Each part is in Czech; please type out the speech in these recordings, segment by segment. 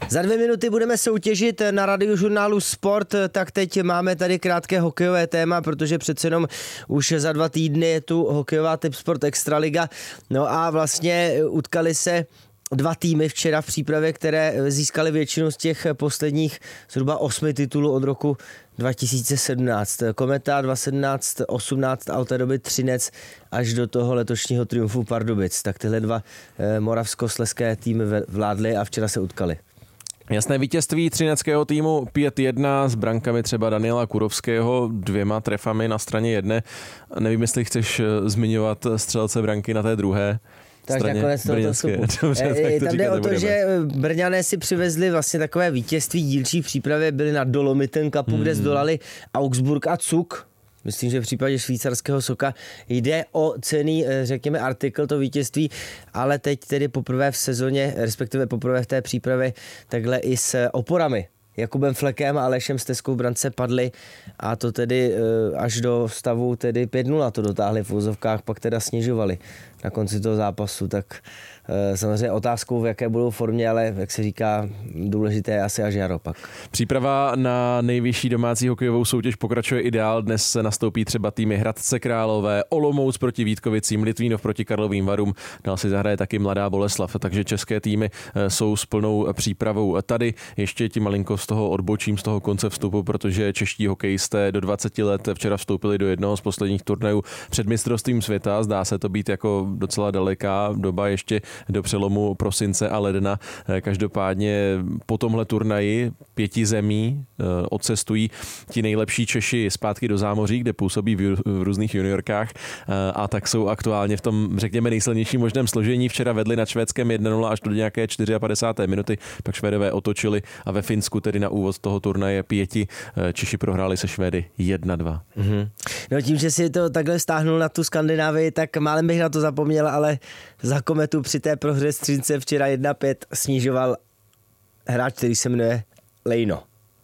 Za 2 minuty budeme soutěžit na Radiožurnálu Sport, tak teď máme tady krátké hokejové téma, protože přece jenom už za 2 týdny je tu hokejová Tipsport Extraliga. No a vlastně utkali se 2 týmy včera v přípravě, které získaly většinu z těch posledních zhruba 8 titulů od roku 2017. Kometa 2017-18 a od té doby Třinec až do toho letošního triumfu Pardubic. Tak tyhle 2 moravskoslezské týmy vládly a včera se utkali. Jasné vítězství třineckého týmu 5-1 s brankami třeba Daniela Kurovského, 2 trefami na straně jedné. Nevím, jestli chceš zmiňovat střelce branky na té druhé. Tak nakonec toho vstupu. Tam jde o to, že Brňané si přivezli vlastně takové vítězství dílčí v přípravě, byli na Dolomiten Cupu, kde zdolali Augsburg a Zug. Myslím, že v případě švýcarského Soka jde o cenný, řekněme, artikl, to vítězství, ale teď tedy poprvé v sezóně, respektive poprvé v té přípravě, takhle i s oporami. Jakubem Flekem a Alešem Steskou v brance padli a to tedy až do stavu tedy 5-0 to dotáhli v úzovkách, pak teda snižovali na konci toho zápasu, tak samozřejmě otázkou, v jaké budou formě, ale jak se říká, důležité je asi až jaro pak. Příprava na nejvyšší domácí hokejovou soutěž pokračuje i dál. Dnes se nastoupí třeba týmy Hradce Králové, Olomouc proti Vítkovicím, Litvínov proti Karlovým Varům, dál si zahraje taky Mladá Boleslav, takže české týmy jsou s plnou přípravou. Tady ještě ti malinko z toho odbočím, z toho konce vstupu, protože čeští hokejisté do 20 let včera vstoupili do jednoho z posledních turnajů před mistrovstvím světa. Zdá se to být jako docela daleká doba ještě do přelomu prosince a ledna. Každopádně po tomhle turnaji 5 zemí odcestují ti nejlepší Češi zpátky do zámoří, kde působí v různých juniorkách a tak jsou aktuálně v tom, řekněme, nejsilnějším možném složení. Včera vedli nad Švédskem 1-0 až do nějaké 54. minuty, pak Švédové otočili a ve Finsku tedy na úvod toho turnaje 5 Češi prohráli se Švédy 1-2. No tím, že si to takhle stáhnul na tu Skandinávii, tak málem bych na to zapomněl, ale za Kometu při té prohře z Třince včera 1-5 snižoval hráč, který se jmenuje Lejno.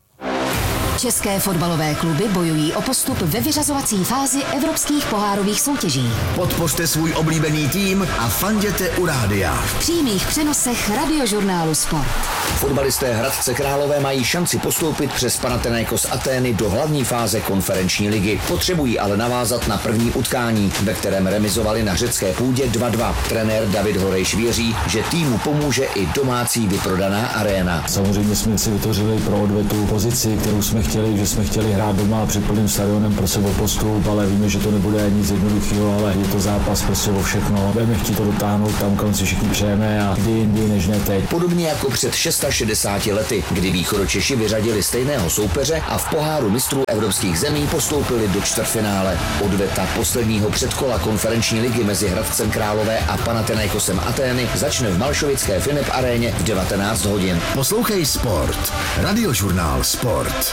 České fotbalové kluby bojují o postup ve vyřazovací fázi evropských pohárových soutěží. Podpořte svůj oblíbený tým a fanděte u rádia. V přímých přenosech Radiožurnálu Sport. Fotbalisté Hradce Králové mají šanci postoupit přes Panathinaikos Atény do hlavní fáze konferenční ligy. Potřebují ale navázat na první utkání, ve kterém remizovali na řecké půdě 2-2. Trenér David Horejš věří, že týmu pomůže i domácí vyprodaná aréna. Samozřejmě jsme si vytvořili pro odvetu pozici, kterou jsme chtěli hrát doma před plným stadionem pro sebe postup, ale víme, že to nebude nic jednoduchého, ale je to zápas prostě o všechno. Budeme chtít to dotáhnout tam, kam si všichni přejeme a kdy jindy než ne teď. Podobně jako před 660 lety, kdy Východočeši vyřadili stejného soupeře a v poháru mistrů evropských zemí postoupili do čtvrtfinále. Odveta posledního předkola konferenční ligy mezi Hradcem Králové a Panathinaikosem Atény začne v malšovické Finep aréně v 19 hodin. Poslouchej Sport. Radiožurnál Sport.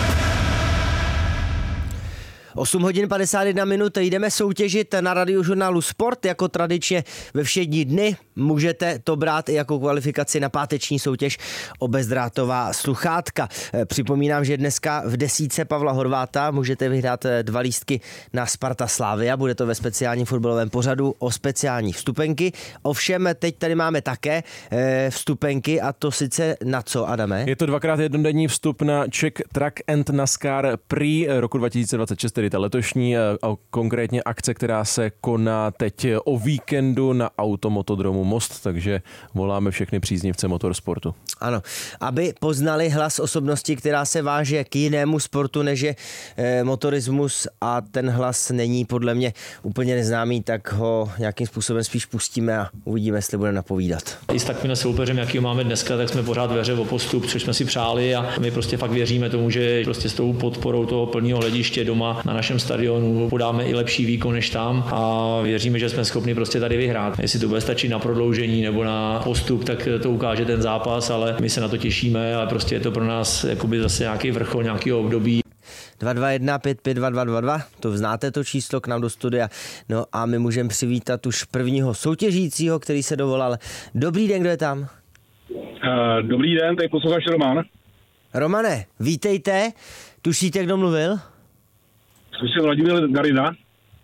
8 hodin 51 minut, jdeme soutěžit na Radiožurnálu Sport jako tradičně ve všední dny. Můžete to brát i jako kvalifikaci na páteční soutěž o bezdrátová sluchátka. Připomínám, že dneska v 10 Pavla Horváta můžete vyhrát 2 lístky na Sparta Slavia. Bude to ve speciálním fotbalovém pořadu o speciální vstupenky. Ovšem teď tady máme také vstupenky a to sice na co, Adame? Je to 2x jednodenní vstup na Czech Track and NASCAR Prix roku 2026, tedy ta letošní, konkrétně akce, která se koná teď o víkendu na automotodromu Most, takže voláme všechny příznivce motorsportu. Ano, aby poznali hlas osobnosti, která se váže k jinému sportu, než je motorismus a ten hlas není podle mě úplně neznámý, tak ho nějakým způsobem spíš pustíme a uvidíme, jestli bude napovídat. I s takovým soupeřem, jaký máme dneska, tak jsme pořád ve hře o postup, což jsme si přáli a my prostě fakt věříme tomu, že prostě s tou podporou toho plného hlediště doma na našem stadionu podáme i lepší výkon než tam a věříme, že jsme schopni prostě tady vyhrát. Jestli to bude stačit na prodloužení nebo na postup, tak to ukáže ten zápas, ale my se na to těšíme a prostě je to pro nás jakoby zase nějaký vrchol nějakého období. 221 552 222, to znáte to číslo k nám do studia. No a my můžeme přivítat už prvního soutěžícího, který se dovolal. Dobrý den, kdo je tam? Dobrý den, tady posluchač Roman. Romane, vítejte. Tušíte, kdo mluvil? Slyším Vladimír Garina? Ne,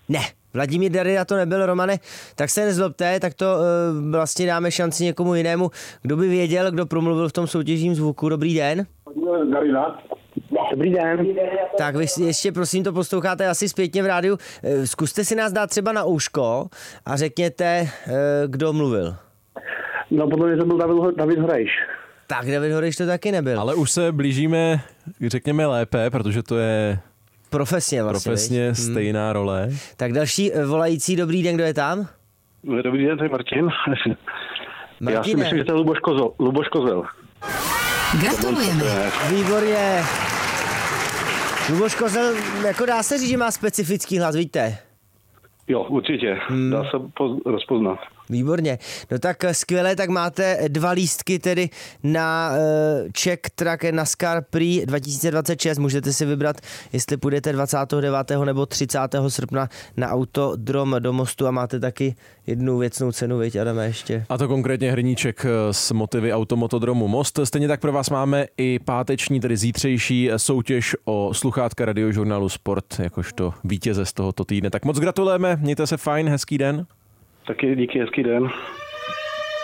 Vladimír Darida to nebyl, Romane, tak se nezlobte, tak to vlastně dáme šanci někomu jinému. Kdo by věděl, kdo promluvil v tom soutěžním zvuku. Dobrý den. Dobrý den. Tak vy ještě prosím to posloucháte asi zpětně v rádiu. Zkuste si nás dát třeba na ouško a řekněte, kdo mluvil. No podle mě to byl David Horejš. Tak David Horejš to taky nebyl. Ale už se blížíme, řekněme lépe, protože to je profesně stejná role. Tak další volající, dobrý den, kdo je tam? Dobrý den, to je Martin. Já si myslím, že to je Luboš Kozel. Gratulujeme. Výborně. Luboš Kozel, jako dá se říct, že má specifický hlas, víte? Jo, určitě. Dá se rozpoznat. Výborně. No tak skvěle, tak máte 2 lístky tedy na Czech Track NASCAR Prix 2026. Můžete si vybrat, jestli půjdete 29. nebo 30. srpna na Autodrom do Mostu a máte taky jednu věcnou cenu, viď, Adame, ještě. A to konkrétně hrníček s motivy Automotodromu Most. Stejně tak pro vás máme i páteční, tedy zítřejší soutěž o sluchátka Radiožurnálu Sport, jakožto vítěze z tohoto týdne. Tak moc gratulujeme, mějte se fajn, hezký den. Taky díky, hezký den.